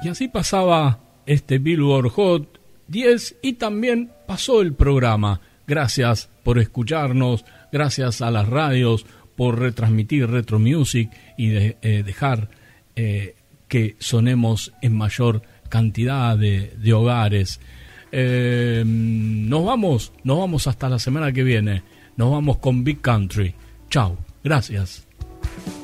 Y así pasaba este Billboard Hot 10 y también pasó el programa. Gracias por escucharnos, gracias a las radios por retransmitir Retro Music y dejar que sonemos en mayor cantidad de hogares. Nos vamos hasta la semana que viene. Nos vamos con Big Country. Chau, gracias.